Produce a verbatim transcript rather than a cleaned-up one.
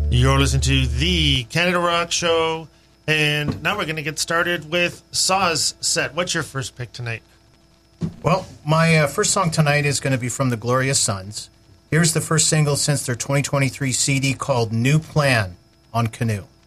You're listening to the Canada Rock Show, and now we're going to get started with Saw's set. What's your first pick tonight? Well, my uh, first song tonight is going to be from the Glorious Sons. Here's the first single since their twenty twenty-three C D called New Plan on Canoe.